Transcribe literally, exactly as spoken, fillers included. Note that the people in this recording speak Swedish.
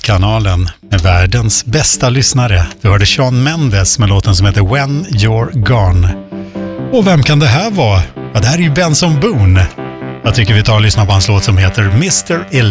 musikkanalen med världens bästa lyssnare. Du hörde Shawn Mendes med låten som heter When You're Gone. Och vem kan det här vara? Ja, det här är ju Benson Boone. Jag tycker vi tar och lyssnar på hans låt som heter mister